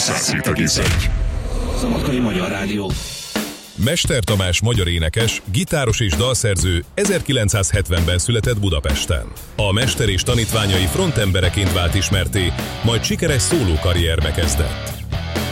107,1. Szabadkai Magyar Rádió. Mester Tamás magyar énekes, gitáros és dalszerző 1970-ben született Budapesten. A mester és tanítványai frontembereként vált ismertté, majd sikeres szólókarrierbe kezdett.